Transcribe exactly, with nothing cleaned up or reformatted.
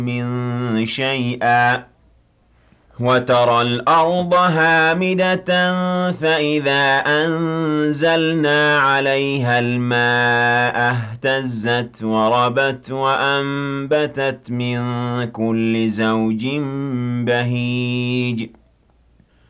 مِّن شَيْئًا وَتَرَى الْأَرْضَ هَامِدَةً فَإِذَا أَنزَلْنَا عَلَيْهَا الْمَاءَ اهْتَزَّتْ وَرَبَتْ وَأَنبَتَتْ مِن كُلِّ زَوْجٍ بَهِيجٍ